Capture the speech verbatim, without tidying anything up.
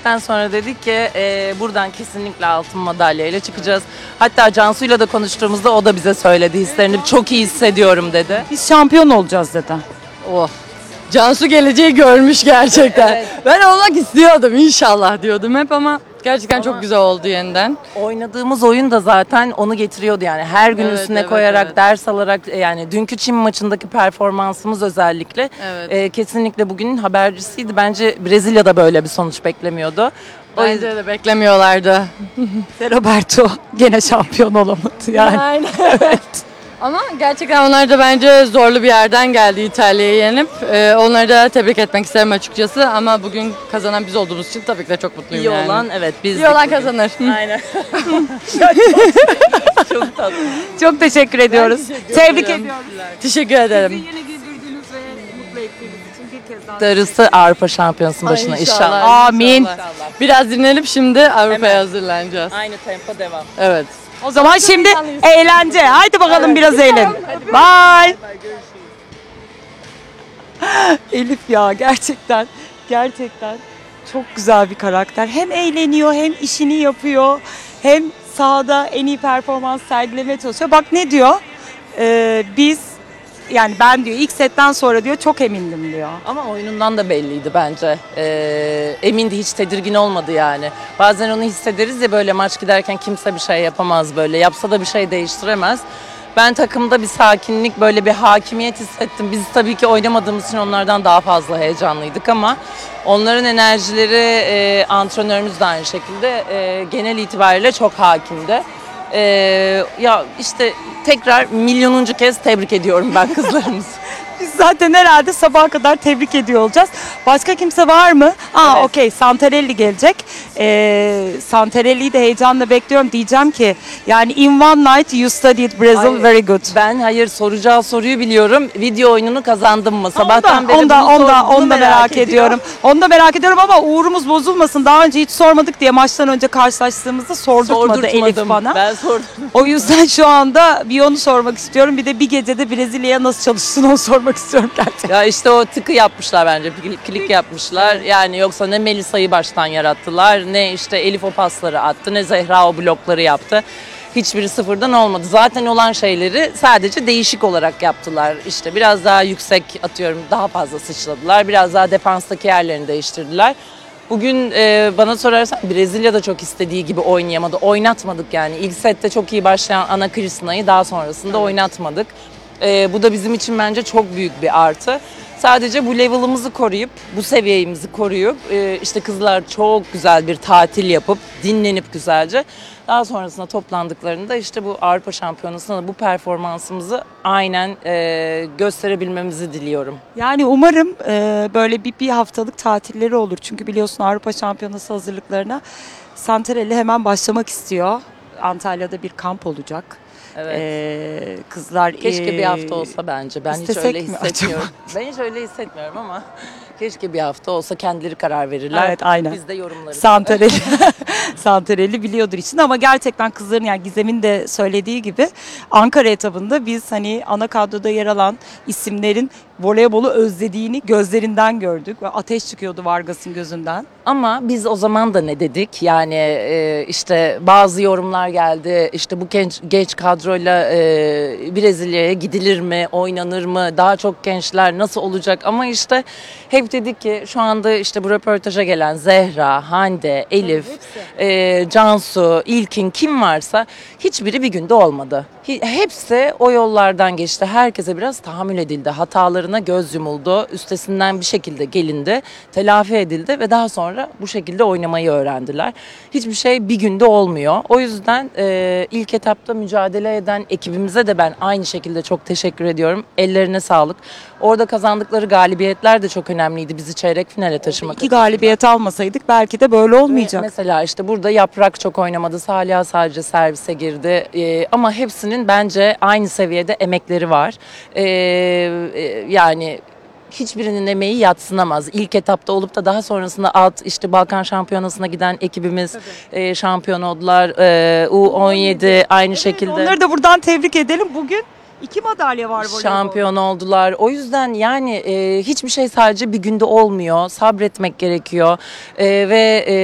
setten sonra dedik ki e, buradan kesinlikle altın madalyayla çıkacağız. Hatta Cansu'yla da konuştuğumuzda o da bize söyledi hislerini. Çok iyi hissediyorum dedi. Biz şampiyon olacağız dedi. Oh. Cansu geleceği görmüş gerçekten. Evet. Ben olmak istiyordum inşallah diyordum hep ama gerçekten çok güzel oldu yeniden. Oynadığımız oyun da zaten onu getiriyordu yani. Her gün Evet, üstüne evet, koyarak, evet. ders alarak e, yani dünkü Çin maçındaki performansımız özellikle Evet. e, kesinlikle bugünün habercisiydi. Bence Brezilya'da böyle bir sonuç beklemiyordu. O yüzden Bence de beklemiyorlardı. De Roberto gene şampiyon olamadı yani. Aynen. Evet. Ama gerçekten onlar da bence zorlu bir yerden geldi İtalya'yı yenip. Ee, onları da tebrik etmek isterim açıkçası. Ama bugün kazanan biz olduğumuz için tabii ki de çok mutluyum iyi yani. olan evet biz İyi olan kazanır. Aynen. Çok tatlı. Çok teşekkür ediyoruz. Tebrik ederim. ediyoruz. Teşekkür ederim. Yine güldürdüğünüz ve mutlu ettiğiniz için bir kez daha. Darısı Avrupa Şampiyonası'nın başına Ay, inşallah. Amin. inşallah. Biraz dinlenip şimdi Avrupa'ya Hemen. hazırlanacağız. Aynı tempo devam. Evet. O zaman şimdi eğlence. Haydi bakalım biraz eğlen. Bye. Elif ya gerçekten gerçekten çok güzel bir karakter. Hem eğleniyor hem işini yapıyor. Hem sahada en iyi performans sergilemeye çalışıyor. Bak ne diyor? Ee, biz yani ben diyor ilk setten sonra diyor çok emindim diyor. Ama oyunundan da belliydi bence. Ee, emindi, hiç tedirgin olmadı yani. Bazen onu hissederiz ya böyle maç giderken kimse bir şey yapamaz böyle. Yapsa da bir şey değiştiremez. Ben takımda bir sakinlik, böyle bir hakimiyet hissettim. Biz tabii ki oynamadığımız için onlardan daha fazla heyecanlıydık ama onların enerjileri, e, antrenörümüz de aynı şekilde e, genel itibariyle çok hakimdi. E, ya işte tekrar milyonuncu kez tebrik ediyorum ben kızlarımızı. Biz zaten herhalde sabaha kadar tebrik ediyor olacağız. Başka kimse var mı? Aa Evet. okey, Santarelli gelecek. Ee, Santarelli'yi de heyecanla bekliyorum. Diyeceğim ki yani in one night you studied Brazil Ay, very good. Ben hayır soracağı soruyu biliyorum. Video oyununu kazandım mı? Onda, Sabahtan beri onda, bunu sor- onda, bunu onda merak, ediyor. ediyorum. Onu da merak ediyorum ama uğrumuz bozulmasın. Daha önce hiç sormadık diye maçtan önce karşılaştığımızda sordurtmadı Elif Sordurtmadım. bana. Ben sordum. O yüzden şu anda bir onu sormak istiyorum. Bir de bir gecede Brezilya'ya nasıl çalıştığını onu sormak istiyorum gerçekten. Ya işte o tıkı yapmışlar bence. Klik, klik yapmışlar. Yani yoksa ne Melisa'yı baştan yarattılar, ne işte Elif o pasları attı, ne Zehra o blokları yaptı. Hiçbiri sıfırdan olmadı. Zaten olan şeyleri sadece değişik olarak yaptılar. İşte biraz daha yüksek atıyorum, daha fazla sıçradılar. Biraz daha defanstaki yerlerini değiştirdiler. Bugün e, bana sorarsan Brezilya da çok istediği gibi oynayamadı. Oynatmadık yani. İlk sette çok iyi başlayan Ana Cristina'yı daha sonrasında oynatmadık. E, bu da bizim için bence çok büyük bir artı. Sadece bu level'ımızı koruyup, bu seviyemizi koruyup, e, işte kızlar çok güzel bir tatil yapıp, dinlenip güzelce daha sonrasında toplandıklarında işte bu Avrupa Şampiyonası'nda da bu performansımızı aynen e, gösterebilmemizi diliyorum. Yani umarım e, böyle bir, bir haftalık tatilleri olur. Çünkü biliyorsun Avrupa Şampiyonası hazırlıklarına Santarelli hemen başlamak istiyor. Antalya'da bir kamp olacak. Evet. E, kızlar Keşke e, bir hafta olsa bence. Ben hiç istesek öyle mi hissetmiyorum. Ben hiç öyle hissetmiyorum ama keşke bir hafta olsa, kendileri karar verirler. Evet, aynen. Biz de yorumlarız. Santarelli Santarelli biliyordur için ama gerçekten kızların yani Gizem'in de söylediği gibi Ankara etabında biz hani ana kadroda yer alan isimlerin voleybolu özlediğini gözlerinden gördük ve ateş çıkıyordu Vargas'ın gözünden. Ama biz o zaman da ne dedik? Yani e, işte bazı yorumlar geldi. İşte bu genç, genç kadroyla e, Brezilya'ya gidilir mi, oynanır mı? Daha çok gençler nasıl olacak? Ama işte hep dedik ki şu anda işte bu röportaja gelen Zehra, Hande, Elif, e, Cansu, İlkin kim varsa hiçbiri bir günde olmadı. Hepsi o yollardan geçti. Herkese biraz tahammül edildi. Hatalarına göz yumuldu. Üstesinden bir şekilde gelindi. Telafi edildi ve daha sonra bu şekilde oynamayı öğrendiler. Hiçbir şey bir günde olmuyor. O yüzden e, ilk etapta mücadele eden ekibimize de ben aynı şekilde çok teşekkür ediyorum. Ellerine sağlık. Orada kazandıkları galibiyetler de çok önemliydi. Bizi çeyrek finale taşımak. İki galibiyet almasaydık belki de böyle olmayacak. Mesela işte burada Yaprak çok oynamadı. Saliha sadece servise girdi. Ee, ama hepsinin bence aynı seviyede emekleri var. Ee, e, yani hiçbirinin emeği yadsınamaz. İlk etapta olup da daha sonrasında alt işte Balkan Şampiyonası'na giden ekibimiz e, şampiyon oldular. E, U on yedi aynı şekilde. Onları da buradan tebrik edelim. Bugün iki madalya var voleybolda. Şampiyon oldular. O yüzden yani e, hiçbir şey sadece bir günde olmuyor. Sabretmek gerekiyor. E, ve e,